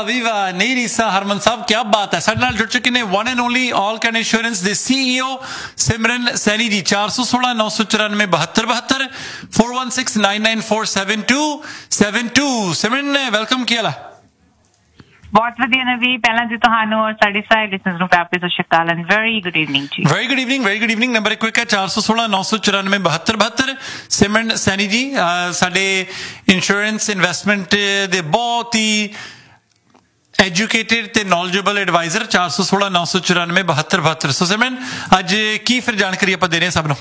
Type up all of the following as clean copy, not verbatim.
ਵੀ ਵਾਹ ਨਹੀਂ ਰੀਸਾ ਹਰਮਨ ਸਾਹਿਬ ਕੀ ਬਾਤ ਹੈ ਸਾਡੇ ਨਾਲ ਜੁੜ ਚੁੱਕੇ ਨੇ one and only all can insurance ਦੇ CEO ਸਿਮਰਨ ਸੈਣੀ ਜੀ 416 994 72 4169947272 ਸਿਮਰਨ ਵੈਲਕਮ ਕੀ ਹਾਲ ਹੈ ਬਹੁਤ ਵਧੀਆ ਨਵੀ ਪਹਿਲਾਂ ਜੀ ਤੁਹਾਨੂੰ ਔਰ ਸਾਡੇ ਸਾਰੇ ਲਿਸਨਰਸ ਨੂੰ ਪਿਆਰ ਭਰੀ ਸਤਿ ਸ਼੍ਰੀ ਅਕਾਲ ਐਂਡ ਵੈਰੀ ਗੁੱਡ ਈਵਨਿੰਗ ਜੀ ਵੈਰੀ ਗੁੱਡ ਈਵਨਿੰਗ ਨੰਬਰ ਇੱਕ ਹੈ 416 994 72 ਸਿਮਰਨ ਸੈਣੀ ਜੀ ਸਾਡੇ ਇੰਸ਼ੋਰੈਂਸ ਇਨਵੈਸਟਮੈਂਟ ਦੇ ਬਹੁਤ ਹੀ ਐਜੂਕੇਟਿਡ ਤੇ ਨੌਲੇਜੇਬਲ ਐਡਵਾਈਜ਼ਰ 416 994 72 ਸੋ ਸਿਮਰਨ ਅੱਜ ਕੀ ਫਿਰ ਜਾਣਕਾਰੀ ਆਪਾਂ ਦੇ ਰਹੇ ਸਭ ਨੂੰ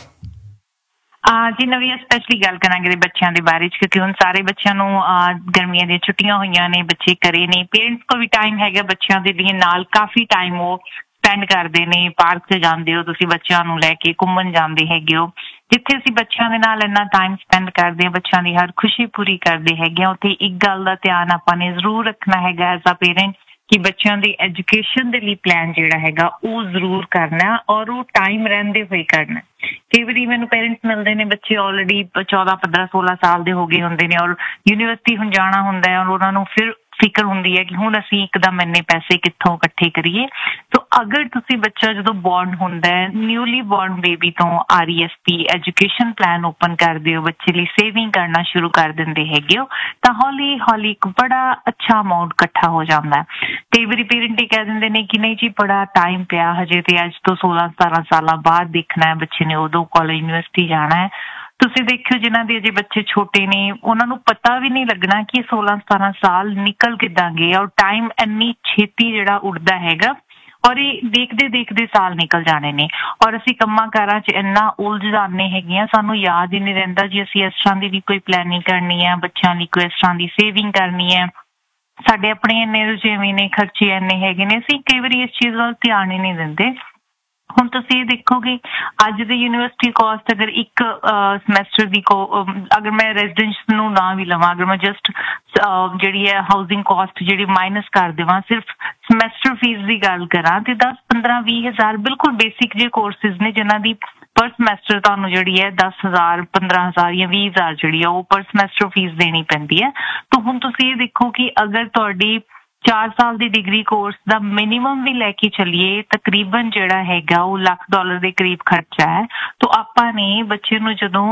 ਜੀ ਨਵੀਂ ਸਪੈਸ਼ਲੀ ਗੱਲ ਕਰਾਂਗੇ ਬੱਚਿਆਂ ਦੇ ਬਾਰੇ ਚ ਕਿਉਂਕਿ ਹੁਣ ਸਾਰੇ ਬੱਚਿਆਂ ਨੂੰ ਗਰਮੀਆਂ ਦੀਆਂ ਛੁੱਟੀਆਂ ਹੋਈਆਂ ਨੇ ਬੱਚੇ ਘਰੇ ਨੇ ਪੇਰੈਂਟਸ ਕੋਲ ਵੀ ਟਾਈਮ ਹੈਗਾ ਬੱਚਿਆਂ ਦੇ ਲਈ ਨਾਲ ਕਾਫੀ ਟਾਈਮ ਉਹ ਸਪੈਂਡ ਕਰਦੇ ਨੇ ਪਾਰਕ 'ਚ ਜਾਂਦੇ ਹੋ ਤੁਸੀਂ ਬੱਚਿਆਂ ਨੂੰ ਲੈ ਕੇ ਘੁੰਮਣ ਜਾਂਦੇ ਹੈਗੇ ਹੋ ਜਿੱਥੇ ਅਸੀਂ ਬੱਚਿਆਂ ਦੇ ਨਾਲ ਇੰਨਾ ਟਾਈਮ ਸਪੈਂਡ ਕਰਦੇ ਹਾਂ ਬੱਚਿਆਂ ਦੀ ਹਰ ਖੁਸ਼ੀ ਪੂਰੀ ਕਰਦੇ ਹੈਗੇ ਹਾਂ ਉੱਥੇ ਇੱਕ ਗੱਲ ਦਾ ਧਿਆਨ ਆਪਾਂ ਨੇ ਜ਼ਰੂਰ ਰੱਖਣਾ ਹੈਗਾ ਐਜ਼ ਅ ਪੇਰੈਂਟ ਕਿ ਬੱਚਿਆਂ ਦੀ ਐਜੂਕੇਸ਼ਨ ਦੇ ਲਈ ਪਲਾਨ ਜਿਹੜਾ ਹੈਗਾ ਉਹ ਜ਼ਰੂਰ ਕਰਨਾ ਔਰ ਉਹ ਟਾਈਮ ਰਹਿੰਦੇ ਹੋਏ ਕਰਨਾ ਕਈ ਵਾਰੀ ਮੈਨੂੰ ਪੇਰੈਂਟਸ ਮਿਲਦੇ ਨੇ ਬੱਚੇ ਆਲਰੇਡੀ 14 15 16 ਸਾਲ ਦੇ ਹੋ ਗਏ ਹੁੰਦੇ ਨੇ ਔਰ ਯੂਨੀਵਰਸਿਟੀ ਹੁਣ ਜਾਣਾ ਹੁੰਦਾ ਹੈ ਔਰ ਉਹਨਾਂ ਨੂੰ ਫਿਰ ਫਿਕਰ ਹੁੰਦੀ ਹੈ ਕਿ ਹੁਣ ਅਸੀਂ ਇੱਕਦਮ ਇੰਨੇ ਪੈਸੇ ਕਿੱਥੋਂ ਇਕੱਠੇ ਕਰੀਏ ਸੋ ਅਗਰ ਤੁਸੀਂ ਬੱਚਾ ਜਦੋਂ ਬੋਰਨ ਹੁੰਦਾ ਹੈ ਨਿਊਲੀ ਬੋਰਨ ਬੇਬੀ ਤੋਂ RESP ਐਜੂਕੇਸ਼ਨ ਪਲਾਨ ਓਪਨ ਕਰਦੇ ਹੋ ਬੱਚੇ ਲਈ ਸੇਵਿੰਗ ਕਰਨਾ ਸ਼ੁਰੂ ਕਰ ਦਿੰਦੇ ਹੈਗੇ ਹੋ ਤਾਂ ਹੌਲੀ ਹੌਲੀ ਇੱਕ ਬੜਾ ਅੱਛਾ ਅਮਾਊਂਟ ਇਕੱਠਾ ਹੋ ਜਾਂਦਾ ਕਈ ਵਾਰੀ ਪੇਰੈਂਟ ਇਹ ਕਹਿ ਦਿੰਦੇ ਨੇ ਕਿ ਨਹੀਂ ਜੀ ਬੜਾ ਟਾਈਮ ਪਿਆ ਹਜੇ ਤੇ ਅੱਜ ਤੋਂ 16 17 ਸਾਲਾਂ ਬਾਅਦ ਦੇਖਣਾ ਹੈ ਬੱਚੇ ਨੇ ਉਦੋਂ ਕਾਲਜ ਯੂਨੀਵਰਸਿਟੀ ਜਾਣਾ ਹੈ ਤੁਸੀਂ ਦੇਖਿਓ ਜਿਨ੍ਹਾਂ ਦੇ ਅਜੇ ਬੱਚੇ ਛੋਟੇ ਨੇ ਉਹਨਾਂ ਨੂੰ ਪਤਾ ਵੀ ਨਹੀਂ ਲੱਗਣਾ ਕਿ 16 17 ਸਾਲ ਨਿਕਲ ਕਿੱਦਾਂ ਗਏ ਔਰ ਟਾਈਮ ਇੰਨੀ ਛੇਤੀ ਜਿਹੜਾ ਉੱਡਦਾ ਹੈਗਾ ਔਰ ਇਹ ਦੇਖਦੇ ਦੇਖਦੇ ਸਾਲ ਨਿਕਲ ਜਾਣੇ ਨੇ ਔਰ ਅਸੀਂ ਕੰਮਾਂ ਕਾਰਾਂ 'ਚ ਇੰਨਾ ਉਲਝ ਜਾਂਦੇ ਹੈਗੇ ਆ ਸਾਨੂੰ ਯਾਦ ਹੀ ਨਹੀਂ ਰਹਿੰਦਾ ਜੀ ਅਸੀਂ ਇਸ ਤਰ੍ਹਾਂ ਦੀ ਵੀ ਕੋਈ ਪਲੈਨਿੰਗ ਕਰਨੀ ਹੈ ਬੱਚਿਆਂ ਲਈ ਕੋਈ ਇਸ ਤਰ੍ਹਾਂ ਦੀ ਸੇਵਿੰਗ ਕਰਨੀ ਹੈ ਸਾਡੇ ਆਪਣੇ ਇੰਨੇ ਰੁਝੇਵੇਂ ਨੇ ਖਰਚੇ ਇੰਨੇ ਹੈਗੇ ਨੇ ਅਸੀਂ ਕਈ ਵਾਰੀ ਇਸ ਚੀਜ਼ ਵੱਲ ਧਿਆਨ ਹੀ ਨਹੀਂ ਦਿੰਦੇ ਹੁਣ ਤੁਸੀਂ ਇਹ ਦੇਖੋਗੇ ਅੱਜ ਦੀ ਯੂਨੀਵਰਸਿਟੀ ਕੋਸਟ ਅਗਰ ਇੱਕ ਸਮੈਸਟਰ ਦੀ ਅਗਰ ਮੈਂ ਰੈਜ਼ੀਡੈਂਸ ਨੂੰ ਨਾ ਵੀ ਲਵਾਂ ਅਗਰ ਮੈਂ ਜਸਟ ਜਿਹੜੀ ਹੈ ਹਾਊਸਿੰਗ ਕੋਸਟ ਜਿਹੜੀ ਮਾਈਨਸ ਕਰ ਦੇਵਾਂ ਸਿਰਫ ਸਮੈਸਟਰ ਫੀਸ ਦੀ ਗੱਲ ਕਰਾਂ ਤੇ 10 15 20 ਹਜ਼ਾਰ ਬਿਲਕੁਲ ਬੇਸਿਕ ਜਿਹੇ ਕੋਰਸਿਸ ਨੇ ਜਿਨ੍ਹਾਂ ਦੀ ਪਰ ਸਮੈਸਟਰ ਤੁਹਾਨੂੰ ਜਿਹੜੀ ਹੈ 10,000 15,000 ਜਾਂ 20,000 ਜਿਹੜੀ ਆ ਉਹ ਪਰ ਸਮੈਸਟਰ ਫੀਸ ਦੇਣੀ ਪੈਂਦੀ ਹੈ ਤਾਂ ਹੁਣ ਤੁਸੀਂ ਇਹ ਦੇਖੋ ਕਿ ਅਗਰ ਤੁਹਾਡੀ 4 ਸਾਲ ਦੀ ਡਿਗਰੀ ਕੋਰਸ ਦਾ ਮਿਨੀਮਮ ਵੀ ਲੈ ਕੇ ਚੱਲੀਏ ਤਕਰੀਬਨ ਜਿਹੜਾ ਹੈਗਾ ਉਹ $1,00,000 ਦੇ ਕਰੀਬ ਖਰਚਾ ਹੈ ਤਾਂ ਆਪਾਂ ਨੇ ਬੱਚੇ ਨੂੰ ਜਦੋਂ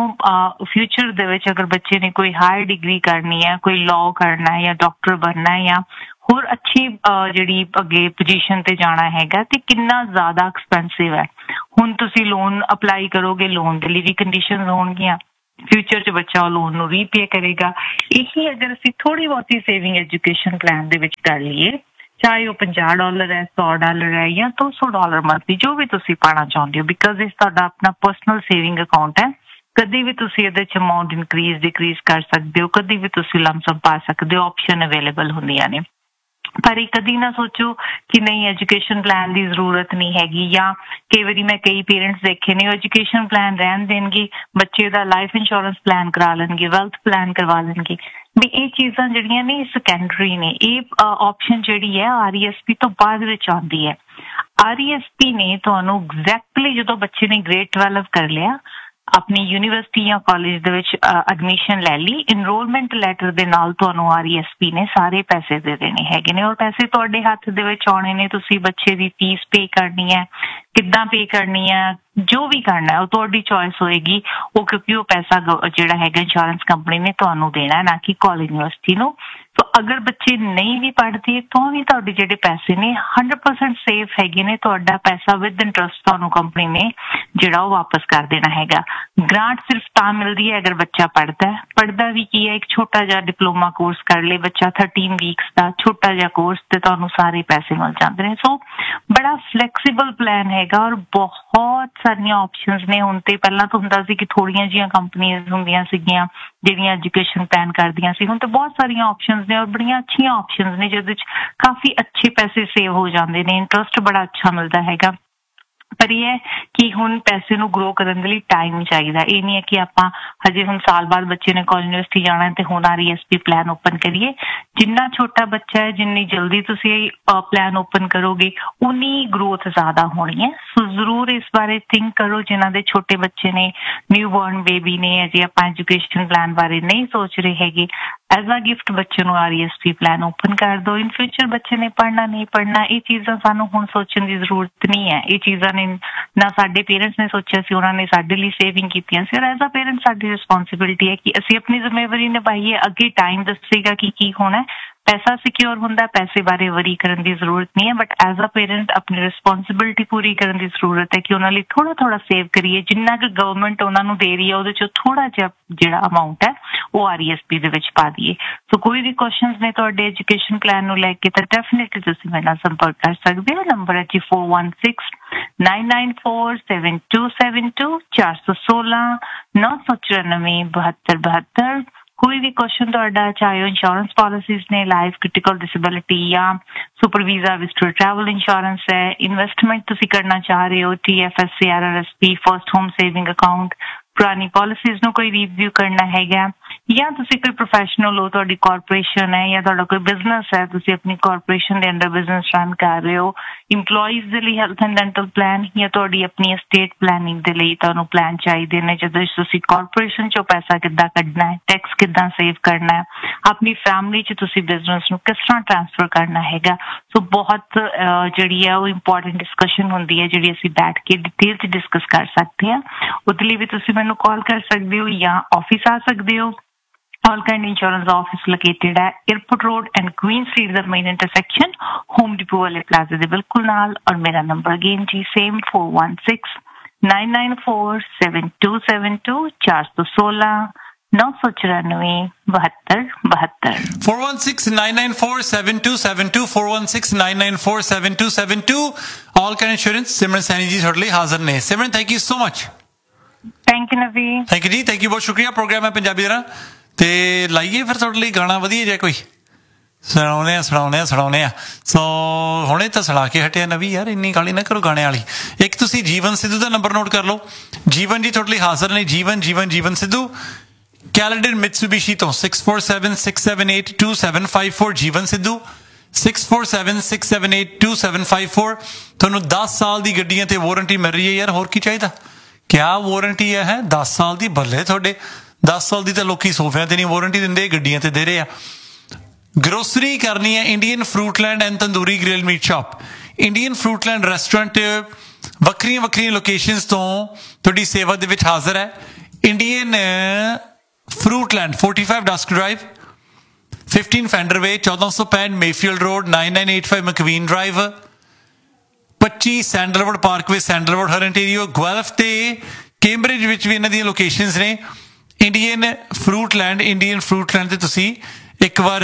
ਫਿਊਚਰ ਦੇ ਵਿੱਚ ਅਗਰ ਬੱਚੇ ਨੇ ਕੋਈ ਹਾਇਰ ਡਿਗਰੀ ਕਰਨੀ ਹੈ ਕੋਈ ਲਾਅ ਕਰਨਾ ਹੈ ਜਾਂ ਡਾਕਟਰ ਬਣਨਾ ਹੈ ਜਾਂ ਹੋਰ ਅੱਛੀ ਜਿਹੜੀ ਅੱਗੇ ਪੋਜੀਸ਼ਨ ਤੇ ਜਾਣਾ ਹੈਗਾ ਤੇ ਕਿੰਨਾ ਜ਼ਿਆਦਾ ਐਕਸਪੈਂਸਿਵ ਹੈ ਹੁਣ ਤੁਸੀਂ ਲੋਨ ਅਪਲਾਈ ਕਰੋਗੇ ਲੋਨ ਦੇ ਲਈ ਵੀ ਕੰਡੀਸ਼ਨਸ ਹੋਣਗੀਆਂ ਫਿਊਚਰ 'ਚ ਬੱਚਾ ਉਹ ਲੋਨ ਨੂੰ ਰੀਪੇ ਕਰੇਗਾ ਇਹੀ ਅਗਰ ਅਸੀਂ ਥੋੜ੍ਹੀ ਬਹੁਤੀ ਸੇਵਿੰਗ ਐਜੂਕੇਸ਼ਨ ਪਲਾਨ ਦੇ ਵਿੱਚ ਕਰ ਲਈਏ ਚਾਹੇ ਉਹ $50 ਹੈ $100 ਹੈ ਜਾਂ $200 ਮੰਥਲੀ ਜੋ ਵੀ ਤੁਸੀਂ ਪਾਉਣਾ ਚਾਹੁੰਦੇ ਹੋ ਬਿਕਾਜ਼ ਇਸ ਤੁਹਾਡਾ ਆਪਣਾ ਪਰਸਨਲ ਸੇਵਿੰਗ ਅਕਾਊਂਟ ਹੈ ਕਦੀ ਵੀ ਤੁਸੀਂ ਇਹਦੇ 'ਚ ਅਮਾਊਂਟ ਇਨਕਰੀਜ਼ ਡਿਕਰੀਜ਼ ਕਰ ਸਕਦੇ ਹੋ ਕਦੀ ਵੀ ਤੁਸੀਂ ਲਮਸਮ ਪਾ ਸਕਦੇ ਹੋ ਆਪਸ਼ਨ ਅਵੇਲੇਬਲ ਹੁੰਦੀਆਂ ਨੇ ਪਰ ਇਹ ਕਦੀ ਨਾ ਸੋਚੋ ਕਿ ਨਹੀਂ ਐਜੂਕੇਸ਼ਨ ਪਲਾਨ ਦੀ ਜ਼ਰੂਰਤ ਨਹੀਂ ਹੈਗੀ ਜਾਂ ਕਈ ਵਾਰੀ ਮੈਂ ਕਈ ਪੇਰੈਂਟਸ ਦੇਖੇ ਨੇ ਉਹ ਐਜੂਕੇਸ਼ਨ ਪਲਾਨ ਰਹਿਣ ਦੇਣਗੇ ਬੱਚੇ ਦਾ ਲਾਈਫ ਇੰਸ਼ੋਰੈਂਸ ਪਲਾਨ ਕਰਾ ਲੈਣਗੇ ਵੈਲਥ ਪਲਾਨ ਕਰਵਾ ਲੈਣਗੇ ਵੀ ਇਹ ਚੀਜ਼ਾਂ ਜਿਹੜੀਆਂ ਨੇ ਸੈਕੰਡਰੀ ਨੇ ਇਹ ਆਪਸ਼ਨ ਜਿਹੜੀ ਹੈ RESP ਤੋਂ ਬਾਅਦ ਵਿੱਚ ਆਉਂਦੀ ਹੈ RESP ਨੇ ਤੁਹਾਨੂੰ ਐਗਜ਼ੈਕਟਲੀ ਜਦੋਂ ਬੱਚੇ ਨੇ ਗ੍ਰੇਡ 12 ਕਰ ਲਿਆ ਆਪਣੀ ਯੂਨੀਵਰਸਿਟੀ ਜਾਂ ਕਾਲਜ ਦੇ ਵਿੱਚ ਐਡਮਿਸ਼ਨ ਲੈ ਲਈ ਇਨਰੋਲਮੈਂਟ ਲੈਟਰ ਦੇ ਨਾਲ ਤੁਹਾਨੂੰ RESP ਨੇ ਸਾਰੇ ਪੈਸੇ ਦੇ ਦੇਣੇ ਹੈਗੇ ਨੇ ਔਰ ਪੈਸੇ ਤੁਹਾਡੇ ਹੱਥ ਦੇ ਵਿੱਚ ਆਉਣੇ ਨੇ ਤੁਸੀਂ ਬੱਚੇ ਦੀ ਫੀਸ ਪੇ ਕਰਨੀ ਹੈ ਕਿੱਦਾਂ ਪੇ ਕਰਨੀ ਹੈ ਜੋ ਵੀ ਕਰਨਾ ਉਹ ਤੁਹਾਡੀ ਚੋਇਸ ਹੋਏਗੀ ਉਹ ਕਿਉਂਕਿ ਉਹ ਪੈਸਾ ਜਿਹੜਾ ਹੈਗਾ ਇੰਸ਼ੋਰੈਂਸ ਕੰਪਨੀ ਨੇ ਤੁਹਾਨੂੰ ਦੇਣਾ ਨਾ ਕਿ ਕਾਲਜ ਯੂਨੀਵਰਸਿਟੀ ਨੂੰ ਸੋ ਅਗਰ ਬੱਚੇ ਨਹੀਂ ਵੀ ਪੜ੍ਹਦੇ ਤਾਂ ਵੀ ਤੁਹਾਡੇ ਜਿਹੜੇ ਪੈਸੇ ਨੇ 100% ਸੇਫ ਹੈਗੇ ਨੇ ਤੁਹਾਡਾ ਪੈਸਾ ਵਿਦ ਇੰਟਰਸਟ ਤੁਹਾਨੂੰ ਕੰਪਨੀ ਨੇ ਜਿਹੜਾ ਉਹ ਵਾਪਸ ਕਰ ਦੇਣਾ ਹੈਗਾ ਗ੍ਰਾਂਟ ਸਿਰਫ ਤਾਂ ਮਿਲਦੀ ਹੈ ਅਗਰ ਬੱਚਾ ਪੜ੍ਹਦਾ ਵੀ ਕੀ ਹੈ ਇੱਕ ਛੋਟਾ ਜਿਹਾ ਡਿਪਲੋਮਾ ਕੋਰਸ ਕਰ ਲੇ ਬੱਚਾ 13 ਵੀਕਸ ਦਾ ਛੋਟਾ ਜਿਹਾ ਕੋਰਸ ਤੇ ਤੁਹਾਨੂੰ ਸਾਰੇ ਪੈਸੇ ਮਿਲ ਜਾਂਦੇ ਨੇ ਸੋ ਬੜਾ ਫਲੈਕਸੀਬਲ ਪਲਾਨ ਹੈਗਾ ਔਰ ਬਹੁਤ ਸਾਰੀਆਂ ਆਪਸ਼ਨਸ ਨੇ ਹੁਣ ਤੇ ਪਹਿਲਾਂ ਤਾਂ ਹੁੰਦਾ ਸੀ ਕਿ ਥੋੜੀਆਂ ਜਿਹੀਆਂ ਕੰਪਨੀਆਂ ਹੁੰਦੀਆਂ ਸੀਗੀਆਂ ਜਿਹੜੀਆਂ ਐਜੂਕੇਸ਼ਨ ਪਲਾਨ ਕਰਦੀਆਂ ਸੀ ਹੁਣ ਤਾਂ ਬਹੁਤ ਸਾਰੀਆਂ ਆਪਸ਼ਨਸ ਨੇ ਔਰ ਬੜੀਆਂ ਅੱਛੀਆਂ ਆਪਸ਼ਨਸ ਨੇ ਜਿਹਦੇ ਵਿੱਚ ਕਾਫੀ ਅੱਛੇ ਪੈਸੇ ਸੇਵ ਹੋ ਜਾਂਦੇ ਨੇ ਇੰਟਰਸਟ ਬੜਾ ਅੱਛਾ ਮਿਲਦਾ ਹੈਗਾ ਪਰ ਇਹ ਹੈ ਕਿ ਹੁਣ ਪੈਸੇ ਨੂੰ ਗਰੋ ਕਰਨ ਦੇ ਲਈ ਟਾਈਮ ਚਾਹੀਦਾ ਇਹ ਨਹੀਂ ਹੈ ਕਿ ਆਪਾਂ ਹਜੇ ਹੁਣ ਸਾਲ ਬਾਅਦ ਬੱਚੇ ਨੇ ਕਾਲਜ ਯੂਨੀਵਰਸਿਟੀ ਜਾਣਾ ਤੇ ਹੁਣ RESP ਪਲਾਨ ਓਪਨ ਕਰੀਏ ਜਿੰਨਾ ਛੋਟਾ ਬੱਚਾ ਹੈ ਜਿੰਨੀ ਜਲਦੀ ਤੁਸੀਂ ਪਲਾਨ ਓਪਨ ਕਰੋਗੇ ਉਨੀ ਗਰੋਥ ਜ਼ਿਆਦਾ ਹੋਣੀ ਹੈ ਸੋ ਜ਼ਰੂਰ ਇਸ ਬਾਰੇ ਥਿੰਕ ਕਰੋ ਜਿਨ੍ਹਾਂ ਦੇ ਛੋਟੇ ਬੱਚੇ ਨੇ ਨਿਊ ਬੋਰਨ ਬੇਬੀ ਨੇ ਅਜੇ ਆਪਾਂ ਐਜੂਕੇਸ਼ਨ ਪਲਾਨ ਬਾਰੇ ਨਹੀਂ ਸੋਚ ਰਹੇ ਹੈਗੇ ਐਜ਼ ਅ ਗਿਫਟ ਬੱਚੇ ਨੂੰ RESP ਪਲਾਨ ਓਪਨ ਕਰ ਦਿਓ। ਇਨ ਫਿਊਚਰ ਬੱਚੇ ਨੇ ਪੜ੍ਹਨਾ ਨਹੀਂ ਪੜ੍ਹਨਾ, ਇਹ ਚੀਜ਼ਾਂ ਸਾਨੂੰ ਹੁਣ ਸੋਚਣ ਦੀ ਜ਼ਰੂਰਤ ਨਹੀਂ ਹੈ। ਇਹ ਚੀਜ਼ਾਂ ਨੇ ਨਾ ਸਾਡੇ ਪੇਰੈਂਟਸ ਨੇ ਸੋਚਿਆ ਸੀ, ਉਹਨਾਂ ਨੇ ਸਾਡੇ ਲਈ ਸੇਵਿੰਗ ਕੀਤੀਆਂ ਸੀ। ਔਰ ਐਜ਼ ਅ ਪੇਰੈਂਟ ਸਾਡੀ ਰਿਸਪੌਂਸਿਬਿਲਿਟੀ ਹੈ ਕਿ ਅਸੀਂ ਆਪਣੀ ਜ਼ਿੰਮੇਵਾਰੀ ਨਿਭਾਈਏ। ਅੱਗੇ ਟਾਈਮ ਦੱਸੇਗਾ ਕਿ ਕੀ ਹੋਣਾ। ਪੈਸਾ ਸਿਕਿਉਰ ਹੁੰਦਾ, ਪੈਸੇ ਬਾਰੇ ਵਰੀ ਕਰਨ ਦੀ ਜ਼ਰੂਰਤ ਨਹੀਂ ਹੈ, ਬਟ ਐਜ਼ ਅ ਪੇਰੈਂਟ ਆਪਣੀ ਰਿਸਪੌਂਸਿਬਿਲਿਟੀ ਪੂਰੀ ਕਰਨ ਦੀ ਜ਼ਰੂਰਤ ਹੈ ਕਿ ਉਹਨਾਂ ਲਈ ਥੋੜਾ ਥੋੜਾ ਸੇਵ ਕਰੀਏ। ਜਿੰਨਾ ਕੁ ਗਵਰਨਮੈਂਟ ਉਹਨਾਂ ਨੂੰ ਦੇ ਰਹੀ ਹੈ ਉਹਦੇ ਚੋਂ ਥੋੜਾ ਜਿਹਾ ਜਿਹੜਾ ਅਮਾਊਂਟ ਹੈ ਉਹ RESP ਦੇ ਵਿੱਚ ਪਾ ਦਈਏ। ਸੋ ਕੋਈ ਵੀ ਕੁਐਸਚਨਸ ਨੇ ਤੁਹਾਡੇ ਐਜੂਕੇਸ਼ਨ ਪਲਾਨ ਨੂੰ ਲੈ ਕੇ ਤਾਂ ਡੈਫੀਨਿਟਲੀ ਤੁਸੀਂ ਮੇਰੇ ਨਾਲ ਸੰਪਰਕ ਕਰ ਸਕਦੇ ਹੋ। ਨੰਬਰ ਹੈ ਜੀ 4169947272 416 994 7272। ਕੋਈ ਵੀ ਕੁਐਸਚਨ ਤੁਹਾਡਾ, ਚਾਹੇ ਇੰਸ਼ੋਰੈਂਸ ਪਾਲਿਸੀਜ਼ ਨੇ, ਲਾਈਫ, ਕ੍ਰਿਟੀਕਲ ਡਿਸੇਬਿਲਿਟੀ ਜਾਂ super visa visitor travel insurance ਹੈ, ਇਨਵੈਸਟਮੈਂਟ ਤੁਸੀਂ ਕਰਨਾ ਚਾਹ ਰਹੇ ਹੋ, TFSC, RRSP, first home saving account, ਪੁਰਾਣੀ ਪਾਲਿਸੀਜ਼ ਨੂੰ ਕੋਈ ਰਿਵਿਊ ਕਰਨਾ ਹੈਗਾ, ਜਾਂ ਤੁਸੀਂ ਕੋਈ ਪ੍ਰੋਫੈਸ਼ਨਲ ਹੋ, ਤੁਹਾਡੀ ਕਾਰਪੋਰੇਸ਼ਨ ਹੈ ਜਾਂ ਤੁਹਾਡਾ ਕੋਈ ਬਿਜ਼ਨਸ ਹੈ, ਤੁਸੀਂ ਆਪਣੀ ਕਾਰਪੋਰੇਸ਼ਨ ਦੇ ਅੰਡਰ ਬਿਜ਼ਨਸ ਰਨ ਕਰ ਰਹੇ ਹੋ, ਇੰਪਲੋਈਜ਼ ਦੇ ਲਈ ਹੈਲਥ ਐਂਡ ਡੈਂਟਲ ਪਲਾਨ, ਜਾਂ ਤੁਹਾਡੀ ਆਪਣੀ estate ਪਲੈਨਿੰਗ ਦੇ ਲਈ ਤੁਹਾਨੂੰ ਪਲਾਨ ਚਾਹੀਦੇ ਨੇ ਜਦੋਂ ਤੁਸੀਂ ਕਾਰਪੋਰੇਸ਼ਨ ਚੋਂ ਪੈਸਾ ਕਿੱਦਾਂ ਕੱਢਣਾ ਹੈ, ਟੈਕਸ ਕਿੱਦਾਂ ਸੇਵ ਕਰਨਾ ਹੈ, ਆਪਣੀ ਫੈਮਿਲੀ 'ਚ ਤੁਸੀਂ ਬਿਜ਼ਨਸ ਨੂੰ ਕਿਸ ਤਰ੍ਹਾਂ ਟ੍ਰਾਂਸਫਰ ਕਰਨਾ ਹੈਗਾ। ਸੋ ਬਹੁਤ ਜਿਹੜੀ ਹੈ ਉਹ ਇੰਪੋਰਟੈਂਟ ਡਿਸਕਸ਼ਨ ਹੁੰਦੀ ਹੈ ਜਿਹੜੀ ਅਸੀਂ ਬੈਠ ਕੇ ਡਿਟੇਲ 'ਚ ਡਿਸਕਸ ਕਰ ਸਕਦੇ ਹਾਂ। ਉਹਦੇ ਲਈ ਵੀ ਤੁਸੀਂ ਮੈਨੂੰ ਕਾਲ ਕਰ ਸਕਦੇ ਹੋ ਜਾਂ ਆਫਿਸ ਆ ਸਕਦੇ ਹੋ। All Kind Insurance office located at Airport Road and Queen Street, the main intersection, Home Depot वाले plaza ਦੇ ਬਿਲਕੁਲ ਨਾਲ। और मेरा number again जी same 4169947272 416 994 7272 416-994-7272 416-994-7272 All Kind Insurance ਸਿਮਰਨ ਸੈਣੀ ਜੀ ਤੁਹਾਡੇ ਲਈ ਹਾਜ਼ਰ ਨੇ। ਸਿਮਰਨ, thank you so much. Thank you ਨਵੀ। ਥੈਂਕ ਯੂ ਜੀ, ਥੈਂਕ ਯੂ, ਬਹੁਤ ਸ਼ੁਕਰੀਆ। ਪ੍ਰੋਗਰਾਮ ਹੈ ਪੰਜਾਬੀ ਦਾ ਤੇ ਲਾਈਏ ਫਿਰ ਤੁਹਾਡੇ ਲਈ ਗਾਣਾ ਵਧੀਆ ਜਿਹਾ ਕੋਈ ਸੁਣਾਉਂਦੇ ਆ। ਸੋ ਹੁਣੇ ਤਾਂ ਸੁਣਾ ਕੇ ਹਟਿਆ ਨਵੀਂ, ਯਾਰ ਇੰਨੀ ਗਾਲੀ ਨਾ ਕਰੋ ਗਾਣੇ ਵਾਲੀ। ਇੱਕ ਤੁਸੀਂ ਜੀਵਨ ਸਿੱਧੂ ਦਾ ਨੰਬਰ ਨੋਟ ਕਰ ਲਓ। ਜੀਵਨ ਜੀ ਤੁਹਾਡੇ ਲਈ ਹਾਜ਼ਰ ਨੇ। ਜੀਵਨ ਸਿੱਧੂ ਕੈਲੰਡਰ ਮਿਤਸੂਬਿਸ਼ੀ ਤੋਂ 6476782754 ਜੀਵਨ ਸਿੱਧੂ 6476782754। ਤੁਹਾਨੂੰ 10 ਸਾਲ ਦੀ ਗੱਡੀਆਂ ਤੇ ਵਾਰੰਟੀ ਮਿਲ ਰਹੀ ਹੈ। ਯਾਰ ਹੋਰ ਕੀ ਚਾਹੀਦਾ? ਕਿਆ ਵਾਰੰਟੀ ਹੈ 10 ਸਾਲ ਦੀ। ਬੱਲੇ ਤੁਹਾਡੇ 10 ਸਾਲ ਦੀ ਤਾਂ ਲੋਕੀ ਸੋਫਿਆਂ ਤੇ ਨਹੀਂ ਵਾਰੰਟੀ ਦਿੰਦੇ, ਗੱਡੀਆਂ ਤੇ ਦੇ ਰਹੇ ਆ। ਗਰੋਸਰੀ ਕਰਨੀ ਹੈ Indian ਫਰੂਟਲੈਂਡ and tandoori grill meat shop. Indian ਫਰੂਟਲੈਂਡ restaurant ਵੱਖਰੀਆਂ ਲੋਕੇਸ਼ਨਸ ਤੋਂ ਤੁਹਾਡੀ ਸੇਵਾ ਦੇ ਵਿੱਚ ਹਾਜ਼ਰ ਹੈ। Indian ਫਰੂਟਲੈਂਡ 45 ਡਸਕ drive, 15 ਫੈਂਡਰਵੇ, 1465 Mayfield road, 9985 ਮਕਵੀਨ drive, 25 sandalwood Parkway, sandalwood ਹਰੰਟੇਰੀਓ, ਗੁਐਲਫ ਤੇ ਕੈਂਬਰਿਜ ਵਿੱਚ ਵੀ ਇਹਨਾਂ ਦੀਆਂ ਲੋਕੇਸ਼ਨਸ ਨੇ। ਇੰਡੀਅਨ ਫਰੂਟਲੈਂਡ ਤੇ ਤੁਸੀਂ ਇੱਕ ਵਾਰ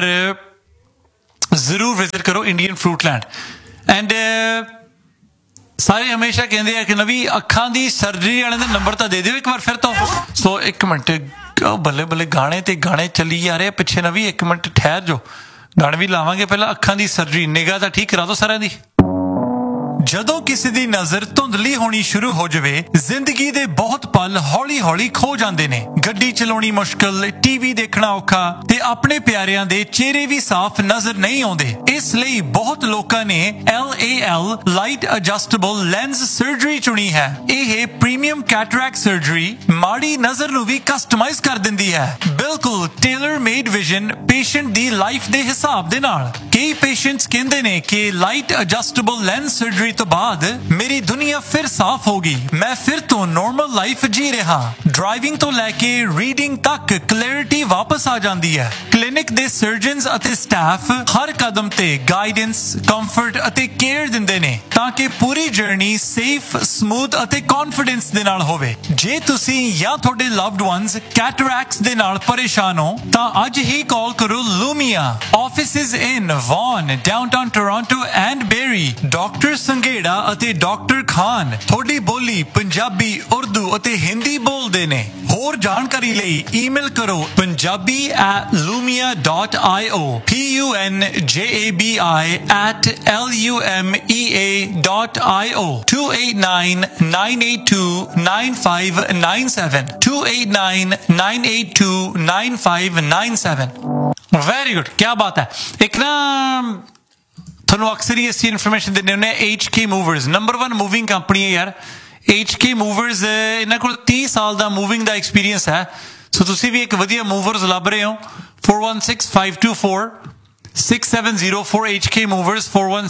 ਜ਼ਰੂਰ ਵਿਜ਼ਿਟ ਕਰੋ ਇੰਡੀਅਨ ਫਰੂਟਲੈਂਡ। ਐਂਡ ਸਾਰੇ ਹਮੇਸ਼ਾ ਕਹਿੰਦੇ ਆ ਕਿ ਨਵੀਂ ਅੱਖਾਂ ਦੀ ਸਰਜਰੀ ਵਾਲਿਆਂ ਦਾ ਨੰਬਰ ਤਾਂ ਦੇ ਦਿਓ ਇੱਕ ਵਾਰ ਫਿਰ ਤੋਂ। ਸੋ ਇੱਕ ਮਿੰਟ, ਬੱਲੇ ਗਾਣੇ ਚੱਲੀ ਜਾ ਰਹੇ ਪਿੱਛੇ ਨਵੀਂ। ਇੱਕ ਮਿੰਟ ਠਹਿਰ ਜਾਓ, ਗਾਣੇ ਵੀ ਲਾਵਾਂਗੇ। ਪਹਿਲਾਂ ਅੱਖਾਂ ਦੀ ਸਰਜਰੀ, ਨਿਗਾਹ ਤਾਂ ਠੀਕ ਕਰਾ ਦਿਓ ਸਾਰਿਆਂ ਦੀ। ਜਦੋਂ ਕਿਸੇ ਦੀ ਨਜ਼ਰ ਧੁੰਦਲੀ ਹੋਣੀ ਸ਼ੁਰੂ ਹੋ ਜਾਵੇ, ਜ਼ਿੰਦਗੀ ਦੇ ਬਹੁਤ ਪਲ ਹੌਲੀ-ਹੌਲੀ ਖੋ ਜਾਂਦੇ ਨੇ। ਗੱਡੀ ਚਲਾਉਣੀ ਮੁਸ਼ਕਲ, ਟੀਵੀ ਦੇਖਣਾ ਔਖਾ ਤੇ ਆਪਣੇ ਪਿਆਰਿਆਂ ਦੇ ਚਿਹਰੇ ਵੀ ਸਾਫ਼ ਨਜ਼ਰ ਨਹੀਂ ਆਉਂਦੇ। ਇਸ ਲਈ ਬਹੁਤ ਲੋਕਾਂ ਨੇ LAL light adjustable lens surgery ਚੁਣੀ ਹੈ। ਇਹ ਪ੍ਰੀਮੀਅਮ ਕੈਟਰੈਕਟ ਸਰਜਰੀ ਮਾੜੀ ਨਜ਼ਰ ਨੂੰ ਵੀ ਕਸਟਮਾਈਜ਼ ਕਰ ਦਿੰਦੀ ਹੈ, ਬਿਲਕੁਲ ਟੇਲਰ ਮੇਡ ਵਿਜ਼ਨ ਪੇਸ਼ੈਂਟ ਦੀ ਲਾਈਫ ਦੇ ਹਿਸਾਬ ਦੇ ਨਾਲ। ਕਈ ਪੇਸ਼ੈਂਟਸ ਕਹਿੰਦੇ ਨੇ ਕਿ ਲਾਈਟ ਐਡਜਸਟੇਬਲ ਲੈਂਸ ਸਰਜਰੀ ਤੋਂ ਬਾਅਦ ਮੇਰੀ ਦੁਨੀਆ ਫਿਰ ਸਾਫ਼ ਹੋ ਗਈ, ਮੈਂ ਫਿਰ ਤੋਂ ਨਾਰਮਲ ਲਾਈਫ ਜੀ ਰਿਹਾ। ਡਰਾਈਵਿੰਗ ਤੋਂ ਲੈ ਕੇ ਰੀਡਿੰਗ ਤੱਕ ਕਲੈਰਿਟੀ ਵਾਪਸ ਆ ਜਾਂਦੀ ਹੈ। ਕਲੀਨਿਕ ਦੇ ਸਰਜਨਸ ਅਤੇ ਸਟਾਫ ਹਰ ਕਦਮ ਤੇ ਗਾਈਡੈਂਸ, ਕੰਫਰਟ ਅਤੇ ਕੇਅਰ ਦਿੰਦੇ ਨੇ ਤਾਂ ਕਿ ਪੂਰੀ ਜਰਨੀ ਸੇਫ, ਸਮੂਥ ਅਤੇ ਕੌਨਫੀਡੈਂਸ ਦੇ ਨਾਲ ਹੋਵੇ। ਜੇ ਤੁਸੀਂ ਜਾਂ ਤੁਹਾਡੇ ਲਵਡ ਵਨਸ ਕੈਟਰੈਕਟਸ ਦੇ ਨਾਲ ਪਰੇਸ਼ਾਨ ਹੋ ਤਾਂ ਅੱਜ ਹੀ ਕਾਲ ਕਰੋ ਲੂਮੀਆ। Offices in won, downtown Toronto and berry. Doctor Sanghera ਅਤੇ ਡਾਕਟਰ ਖਾਨ ਤੁਹਾਡੀ ਬੋਲੀ ਪੰਜਾਬੀ, ਉਰਦੂ ਅਤੇ ਹਿੰਦੀ ਬੋਲਦੇ ਨੇ। ਹੋਰ ਜਾਣਕਾਰੀ ਲਈ ਈਮੇਲ ਕਰੋ punjabi@lumia.io punjabi@lumea.io 289-982-9597 289-982-9597। ਵੈਰੀ ਗੁੱਡ, ਕਿਆ ਬਾਤ ਹੈ। ਇੱਕ ਨਾ ਤੁਹਾਨੂੰ ਅਕਸਰ ਹੀ ਅਸੀਂ ਇਨਫੋਰਮੇਸ਼ਨ ਦਿੰਦੇ ਹੁੰਦੇ HK movers, number 1 moving company ਹੈ ਯਾਰ। HK ਮੂਵਰਸ, ਇਹਨਾਂ ਕੋਲ 30 ਸਾਲ ਦਾ ਮੂਵਿੰਗ ਦਾ ਐਕਸਪੀਰੀਅੰਸ ਹੈ। ਸੋ ਤੁਸੀਂ ਵੀ ਇੱਕ ਵਧੀਆ ਮੂਵਰਸ ਲੱਭ ਰਹੇ ਹੋ 4165246704 HK Movers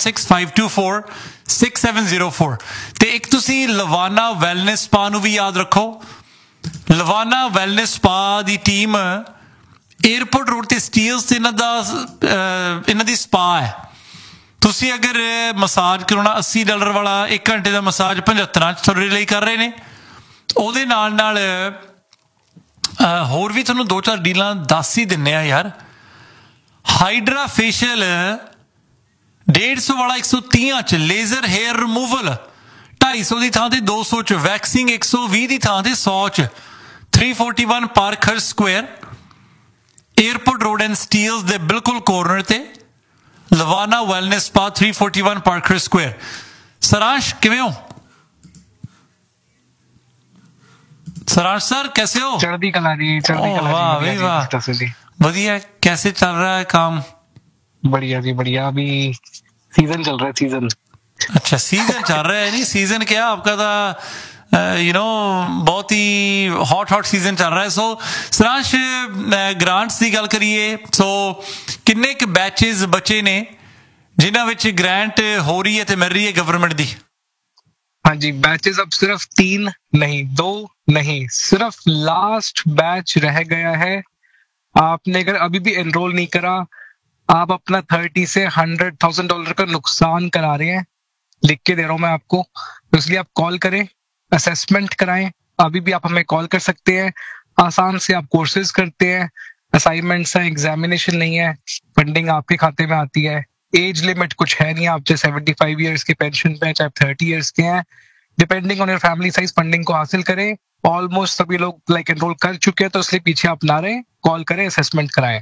4165246704 ਤੇ ਇੱਕ ਤੁਸੀਂ ਲਵਾਨਾ ਵੈਲਨੈਸ ਸਪਾ ਨੂੰ ਵੀ ਯਾਦ ਰੱਖੋ ਲਵਾਨਾ ਵੈਲਨੈਸ ਸਪਾ ਦੀ ਟੀਮ 에ਅਰਪੋਰਟ ਰੋਡ ਤੇ ਸਟੀਲਸ ਤੇ ਇਹਨਾਂ ਦੀ ਸਪਾ ਹੈ ਤੁਸੀਂ ਅਗਰ ਮਸਾਜ ਕਰਾਉਣਾ $80 ਵਾਲਾ 1 ਘੰਟੇ ਦਾ ਮਸਾਜ 75 ਚ ਤੁਹਾਡੇ ਲਈ ਕਰ ਰਹੇ ਨੇ ਉਹਦੇ ਨਾਲ ਹੋਰ ਵੀ ਤੁਹਾਨੂੰ 2-4 ਡੀਲਾਂ ਦੱਸ ਹੀ ਦਿੰਨੇ ਆ ਯਾਰ ਹਾਈਡਰਾ ਫੇਸ਼ੀਅਲ 150 ਵਾਲਾ 130 ਚ ਲੇਜ਼ਰ ਹੇਅਰ ਰਿਮੂਵਲ 250 ਦੀ ਥਾਂ ਤੇ 200 ਚ ਵੈਕਸਿੰਗ 120 ਦੀ ਥਾਂ ਤੇ 100 ਚ 341 Parker square airport road and Steeles ਦੇ ਬਿਲਕੁਲ ਕੋਰਨਰ ਤੇ ਲਵਾਨਾ ਵੈਲਨੈਸ ਸਪਾ 341 ਪਾਰਕਰ ਸਕੁਅਰ ਸਰਾਂਸ਼ ਕਿਵੇਂ ਹੋ सराज सर कैसे हो चढ़ती कला जी वाह भाई वाह बढ़िया कैसे चल रहा है काम बढ़िया जी बढ़िया अभी सीजन चल रहा है सीजन अच्छा सीजन चल रहा है नहीं सीजन क्या आपका था बहुत ही हॉट सीजन चल रहा है सो सरांश ग्रांट्स की गल करिए सो किन्ने क बैचेस बचे ने जिन्हां विच ग्रांट हो रही है ते मिल रही है गवर्नमेंट दी हाँ जी बैचेस अब सिर्फ 3 नहीं 2 नहीं सिर्फ लास्ट बैच रह गया है आपने अगर अभी भी एनरोल नहीं करा आप अपना $30,000 से $100,000 का नुकसान करा रहे हैं लिख के दे रहा हूं मैं आपको तो इसलिए आप कॉल करें असेसमेंट कराएं अभी भी आप हमें कॉल कर सकते हैं आसान से आप कोर्सेज करते हैं असाइनमेंट्स हैं एग्जामिनेशन नहीं है फंडिंग आपके खाते में आती है एज लिमिट कुछ है नहीं आप चाहे 75 ईयर्स के पेंशन पे चाहे 30 ईयर्स के हैं depending on your family size funding को हासिल करें ऑलमोस्ट सभी लोग एनरोल कर चुके हैं तो इसलिए पीछे आप ना रहे कॉल करें असेसमेंट कराएं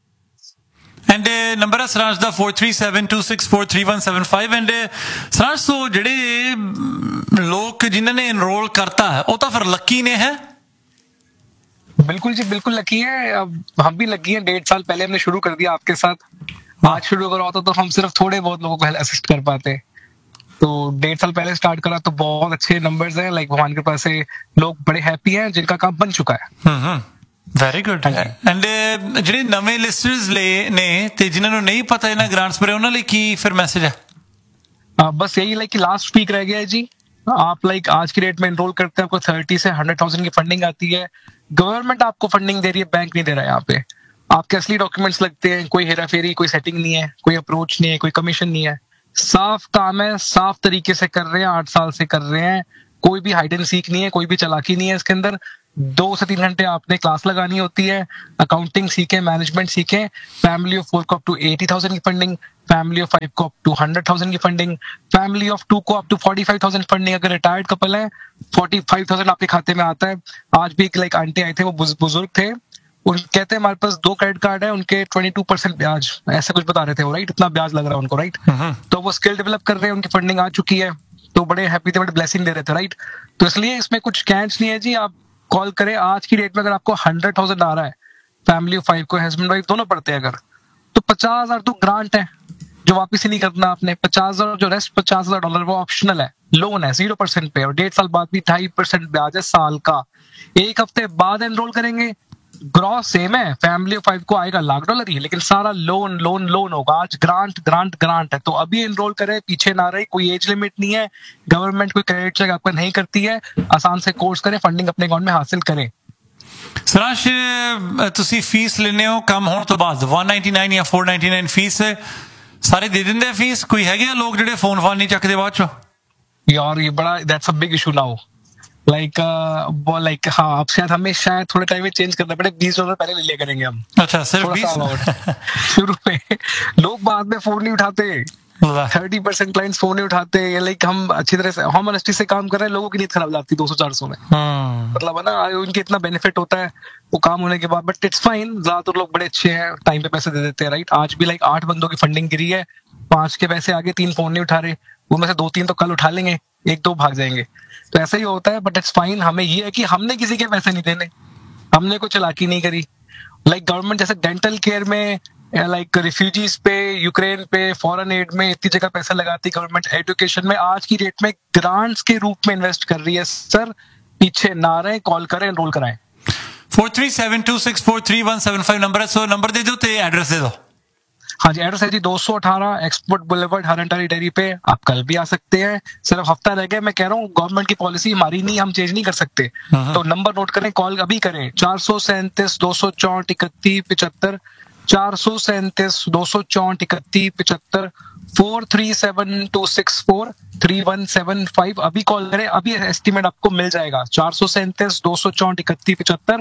एंड नंबर है सरांश दा 4372643175 एंड सरांश तो ਜਿਹੜੇ ਲੋਕ ਜਿਨ੍ਹਾਂ ने एनरोल करता है वो तो फिर लकी ने है बिल्कुल जी बिल्कुल लकी है अब हम भी लकी हैं 1.5 साल पहले हमने शुरू कर दिया आपके साथ आज शुरू करा होता तो हम सिर्फ थोड़े बहुत लोगों को असिस्ट कर पाते तो 1.5 साल पहले स्टार्ट करा तो बहुत अच्छे नंबर्स हैं भगवान के पास से लोग बड़े हैप्पी हैं जिनका काम बन चुका है ਵੈਰੀ ਗੁੱਡ ਐਂਡ ਜਿਹੜੇ ਨਵੇਂ ਲਿਸਟਰਸ ਨੇ ਤੇ ਜਿਨ੍ਹਾਂ ਨੂੰ ਨਹੀਂ ਪਤਾ ਇਹਨਾਂ ਗ੍ਰਾਂਟਸ ਬਾਰੇ ਉਹਨਾਂ ਲਈ ਕੀ ਫਿਰ ਮੈਸੇਜ ਹੈ बस यही कि लास्ट वीक रह गया है जी आप आज की डेट में एनरोल करते हैं आपको 30 से 100,000 की फंडिंग आती है गवर्नमेंट आपको फंडिंग दे रही है बैंक नहीं दे रहा है यहाँ पे आपके असली डॉक्यूमेंट्स लगते हैं कोई हेरा फेरी कोई सेटिंग नहीं है कोई अप्रोच नहीं है कोई कमीशन नहीं है साफ काम है साफ तरीके से कर रहे हैं 8 साल से कर रहे हैं कोई भी हाइड एंड सीक नहीं है कोई भी चालाकी नहीं है इसके अंदर 2 से 3 घंटे आपने क्लास लगानी होती है अकाउंटिंग सीखें मैनेजमेंट सीखें फैमिली ऑफ 4 को अप टू 80,000 की फंडिंग फैमिली ऑफ 5 को अप टू 100,000 की फंडिंग फैमिली ऑफ 2 को अप टू 45,000 फंडिंग अगर रिटायर्ड कपल है 45,000 आपके खाते में आता है आज भी एक आंटी आए थे वो बुजुर्ग थे कहते हैं हमारे पास 2 क्रेडिट कार्ड है उनके 22% ब्याज ऐसा कुछ बता रहे थे वो राइट इतना ब्याज लग रहा है उनको राइट तो वो स्किल डेवलप कर रहे हैं उनकी फंडिंग आ चुकी है तो बड़े हैप्पी थे बड़े ब्लेसिंग दे रहे थे राइट तो इसलिए इसमें कुछ कैंच नहीं है जी आप कॉल करें आज की डेट में अगर आपको 100,000 आ रहा है फैमिली ऑफ 5 को हस्बैंड वाइफ दोनों पढ़ते हैं अगर तो 50,000 तो ग्रांट है जो वापिस ही नहीं करना आपने 50,000 जो रेस्ट $50,000 वो ऑप्शनल है लोन है 0% पे और 1.5 साल बाद भी 2.5% ब्याज है साल का 1 हफ्ते बाद एनरोल करेंगे ग्रॉस सेम है फैमिली ऑफ 5 को आएगा $1,00,000 ही लेकिन सारा लोन लोन लोन होगा आज ग्रांट ग्रांट ग्रांट है तो अभी एनरोल करें पीछे ना रहे कोई एज लिमिट नहीं है गवर्नमेंट कोई क्रेडिट चेक आपका नहीं करती है आसान से कोर्स करें फंडिंग अपने अकाउंट में हासिल करें सरांश ਤੁਸੀਂ ਫੀਸ ਲੈਨੇ ਹੋ ਕੰਮ ਹੋਣ ਤੋਂ ਬਾਅਦ 199 ਜਾਂ 499 ਫੀਸ ਸਾਰੇ ਦੇ ਦਿੰਦੇ ਫੀਸ ਕੋਈ ਹੈਗੇ ਆ ਲੋਕ ਜਿਹੜੇ ਫੋਨ ਨਹੀਂ ਚੱਕਦੇ ਬਾਅਦ ਚੋਂ यार ये बड़ा that's a big issue now हाँ अब शायद हमें थोड़े टाइम में चेंज करना पड़े $20 पहले ले लिया करेंगे हम अच्छा सिर्फ 20 शुरू में लोग बाद में फोन नहीं उठाते 30% क्लाइंट्स फोन नहीं उठाते हम अच्छी तरह से हम ऑनेस्टी से काम कर रहे हैं लोगों की नींद खराब जाती है 200-400 में मतलब है ना उनके इतना बेनिफिट होता है वो काम होने के बाद बट इट्स फाइन ज्यादातर लोग बड़े अच्छे हैं टाइम पे पैसे दे देते हैं राइट आज भी 8 बंदों की फंडिंग गिरी है 5 के पैसे आगे 3 फोन नहीं उठा रहे उनमें से 2-3 तो कल उठा लेंगे 1-2 भाग जाएंगे तो ऐसा ही होता है बट इट्स फाइन हमें ये है कि हमने किसी के पैसे नहीं देने हमने कोई चालाकी नहीं करी गवर्नमेंट जैसे डेंटल केयर में रिफ्यूजीज पे यूक्रेन पे फॉरेन एड में इतनी जगह पैसा लगाती गवर्नमेंट एजुकेशन में आज की डेट में ग्रांट्स के रूप में इन्वेस्ट कर रही है सर पीछे ना रहे कॉल करें एनरोल कराएं 4372643175 नंबर है, सो नंबर दे दो तो एड्रेस दे दो। हाँ जी, एड्रेस है जी 218 एक्सपोर्ट बुलेवर्ड हरंटारी डेयरी पे। आप कल भी आ सकते हैं, सिर्फ हफ्ता रह गया। मैं कह रहा हूँ गवर्नमेंट की पॉलिसी हमारी नहीं, हम चेंज नहीं कर सकते। तो नंबर नोट करें, कॉल अभी करें 437 264 31 75, 437 264 31 75, 4372643175। अभी कॉल करें, अभी एस्टिमेट आपको मिल जाएगा। 437 264 31 75,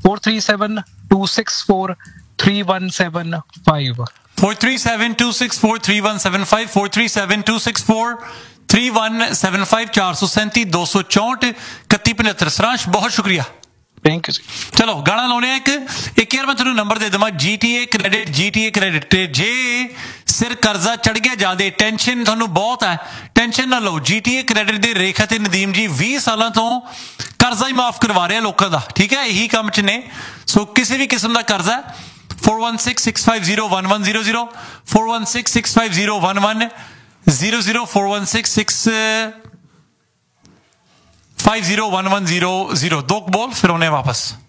4372643175। 4372643175, 4372643175, 437 264 3175। सरांश बहुत शुक्रिया, थैंक यू जी। चलो गाना लाने एक यार मैं तेन नंबर दे देवां, जीटीए क्रेडिट ते जे सिर कर्जा चढ़ गया ज्यादा, टेंशन थानू बहुत है, टेंशन ना लो। जीटीए क्रेडिट दे रेखा ते नदीम जी 20 सालों तो कर्जा ही माफ करवा रहे लोगों का, ठीक है, यही काम च ने। सो किसी भी किस्म का कर्जा 4166501100, 4166501100, 4166501100। दो बोल फिर उन्हें वापस।